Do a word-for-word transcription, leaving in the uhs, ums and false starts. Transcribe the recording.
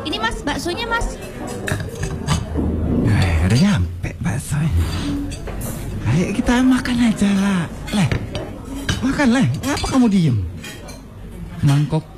Ini mas, baksonya mas. Eh, udah nyampe baksonya. Ayo kita makan aja lah. Leh, makan leh. Kenapa kamu diem? Mangkok